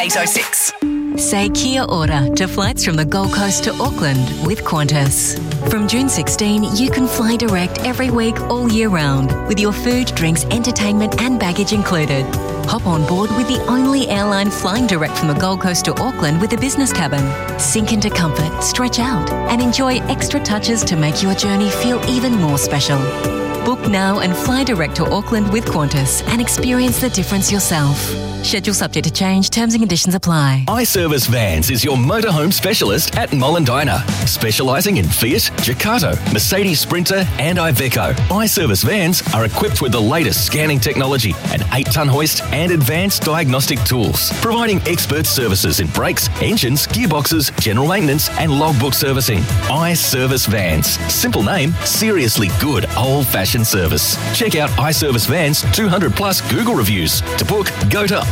806. Say kia ora to flights from the Gold Coast to Auckland with Qantas. From June 16, you can fly direct every week all year round with your food, drinks, entertainment and baggage included. Hop on board with the only airline flying direct from the Gold Coast to Auckland with a business cabin. Sink into comfort, stretch out and enjoy extra touches to make your journey feel even more special. Book now and fly direct to Auckland with Qantas and experience the difference yourself. Schedule subject to change. Terms and conditions apply. iService Vans is your motorhome specialist at Mollendina, specialising in Fiat, Ducato, Mercedes Sprinter and Iveco. iService Vans are equipped with the latest scanning technology, an 8-tonne hoist and advanced diagnostic tools, providing expert services in brakes, engines, gearboxes, general maintenance and logbook servicing. iService Vans. Simple name, seriously good old-fashioned service. Check out iService Vans 200 plus Google reviews. To book, go to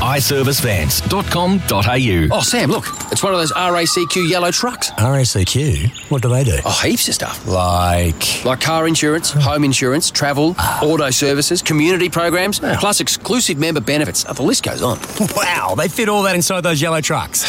iservicevans.com.au. Oh, Sam, look. It's one of those RACQ yellow trucks. RACQ? What do they do? Oh, heaps of stuff. Like car insurance, home insurance, travel, auto services, community programs, plus exclusive member benefits. Oh, the list goes on. Wow, they fit all that inside those yellow trucks.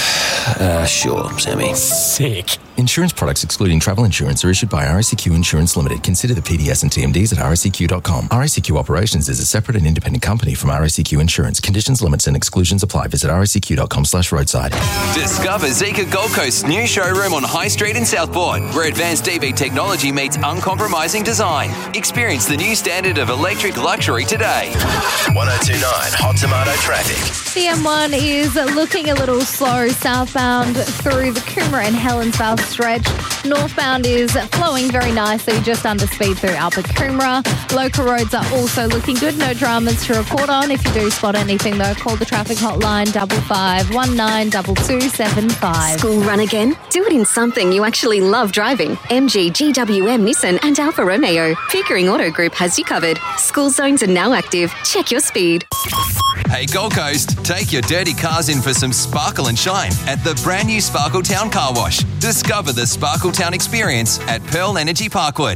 Sure, Sammy. Sick. Insurance products excluding travel insurance are issued by RACQ Insurance Limited. Consider the PDS and TMDs at racq.com. RACQ Operations is a separate and independent company from RACQ Insurance. Conditions, limits and exclusions apply. Visit racq.com/roadside. Discover Zeekr Gold Coast's new showroom on High Street in Southport, where advanced EV technology meets uncompromising design. Experience the new standard of electric luxury today. 1029 Hot Tomato traffic. The M1 is looking a little slow southbound through the Coomera and Helensvale stretch. Northbound is flowing very nicely, just under speed through Upper Coomera. Local roads are also looking good. No dramas to report on. If you do spot anything, though, call the traffic hotline 5519 2275. School run again? Do it in something you actually love driving. MG, GWM, Nissan and Alfa Romeo. Pickering Auto Group has you covered. School zones are now active. Check your speed. Hey Gold Coast, take your dirty cars in for some sparkle and shine at the brand new Sparkletown Car Wash. Discover the Sparkletown experience at Pearl Energy Parkwood.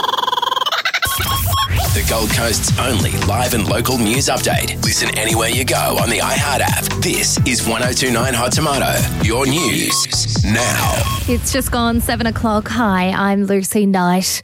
The Gold Coast's only live and local news update. Listen anywhere you go on the iHeart app. This is 1029 Hot Tomato. Your news now. It's just gone 7 o'clock. Hi, I'm Lucy Knight.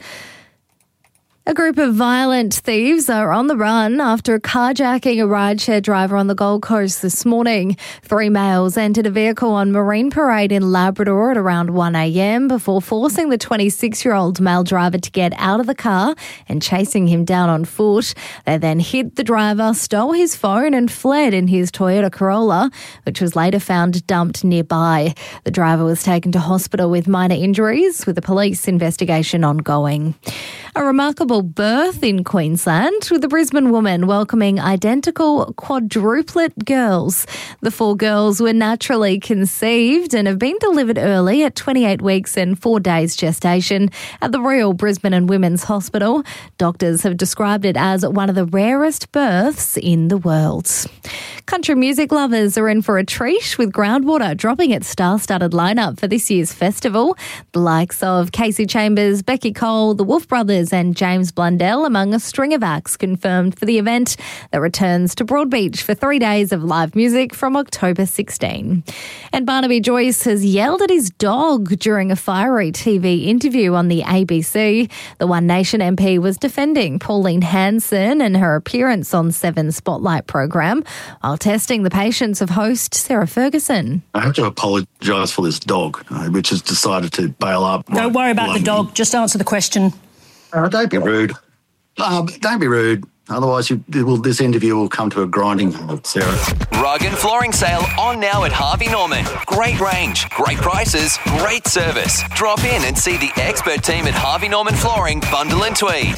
A group of violent thieves are on the run after carjacking a rideshare driver on the Gold Coast this morning. 3 males entered a vehicle on Marine Parade in Labrador at around 1 a.m. before forcing the 26-year-old male driver to get out of the car and chasing him down on foot. They then hit the driver, stole his phone and fled in his Toyota Corolla, which was later found dumped nearby. The driver was taken to hospital with minor injuries, with a police investigation ongoing. A remarkable birth in Queensland, with a Brisbane woman welcoming identical quadruplet girls. The 4 girls were naturally conceived and have been delivered early at 28 weeks and 4 days gestation at the Royal Brisbane and Women's Hospital. Doctors have described it as one of the rarest births in the world. Country music lovers are in for a treat, with Groundwater dropping its star-studded lineup for this year's festival. The likes of Casey Chambers, Becky Cole, the Wolf Brothers and James Blundell among a string of acts confirmed for the event that returns to Broadbeach for 3 days of live music from October 16. And Barnaby Joyce has yelled at his dog during a fiery TV interview on the ABC. The One Nation MP was defending Pauline Hanson and her appearance on Seven Spotlight program while testing the patience of host Sarah Ferguson. I have to apologise for this dog, which has decided to bail up. Don't worry about the dog. Just answer the question. Don't be rude. Don't be rude. Otherwise, this interview will come to a grinding halt, Sarah. Rug and flooring sale on now at Harvey Norman. Great range, great prices, great service. Drop in and see the expert team at Harvey Norman Flooring, Bundle and Tweed.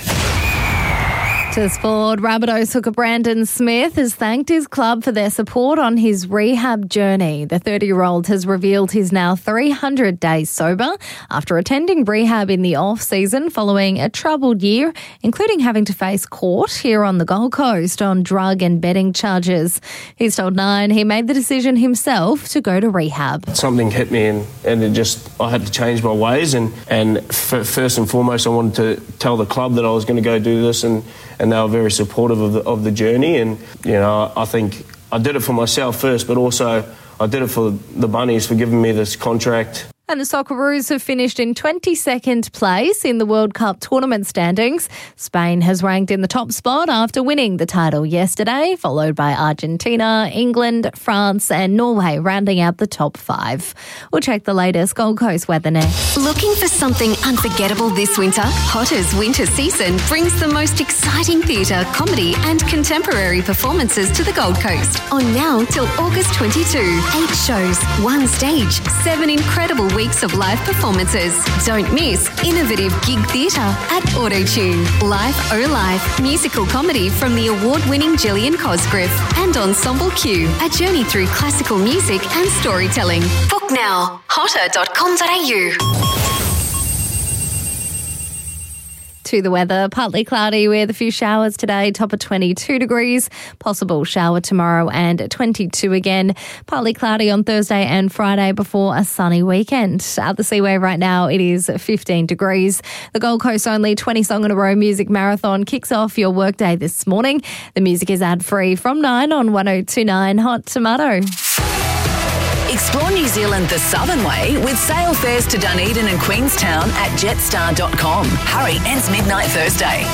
To sport, Rabbitohs hooker Brandon Smith has thanked his club for their support on his rehab journey. The 30-year-old has revealed he's now 300 days sober after attending rehab in the off-season following a troubled year, including having to face court here on the Gold Coast on drug and betting charges. He's told Nine he made the decision himself to go to rehab. Something hit me and I had to change my ways and first and foremost I wanted to tell the club that I was going to go do this and they were very supportive of the journey, and I think I did it for myself first, but also I I did it for the Bunnies for giving me this contract. And the Socceroos have finished in 22nd place in the World Cup tournament standings. Spain has ranked in the top spot after winning the title yesterday, followed by Argentina, England, France and Norway rounding out the top 5. We'll check the latest Gold Coast weather next. Looking for something unforgettable this winter? Potter's winter season brings the most exciting theatre, comedy and contemporary performances to the Gold Coast. On now till August 22. 8 shows, 1 stage, 7 incredible weeks of live performances. Don't miss innovative gig theatre at Autotune, Life O Life, musical comedy from the award-winning Gillian Cosgriff, and Ensemble Q, a journey through classical music and storytelling. Book now, hotter.com.au. To the weather, partly cloudy with a few showers today, top of 22 degrees, possible shower tomorrow and 22 again, partly cloudy on Thursday and Friday before a sunny weekend. At the Seaway right now, it is 15 degrees. The Gold Coast only 20 Song in a Row Music Marathon kicks off your workday this morning. The music is ad-free from 9 on 102.9 Hot Tomato. Explore New Zealand the southern way with sail fares to Dunedin and Queenstown at jetstar.com. Hurry, ends midnight Thursday.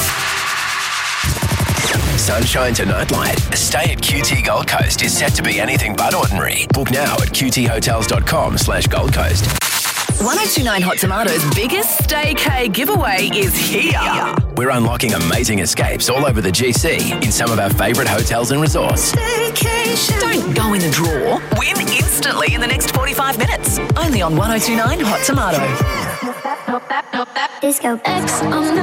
Sunshine to nightlight. A stay at QT Gold Coast is set to be anything but ordinary. Book now at qthotels.com/Gold Coast. 1029 Hot Tomato's biggest staycay giveaway is here. We're unlocking amazing escapes all over the GC in some of our favourite hotels and resorts. Don't go in the draw. Win instantly in the next 45 minutes. Only on 1029 Hot Tomato. Disco X on